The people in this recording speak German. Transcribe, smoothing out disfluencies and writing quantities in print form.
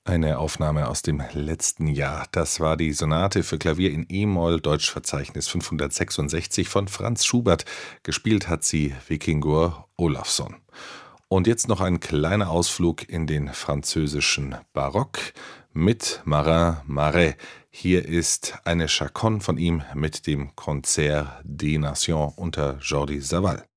Eine Aufnahme aus dem letzten Jahr. Das war die Sonate für Klavier in e-Moll, Deutschverzeichnis 566 von Franz Schubert. Gespielt hat sie Víkingur Ólafsson. Und jetzt noch ein kleiner Ausflug in den französischen Barock mit Marin Marais. Hier ist eine Chaconne von ihm mit dem Concert des Nations unter Jordi Savall.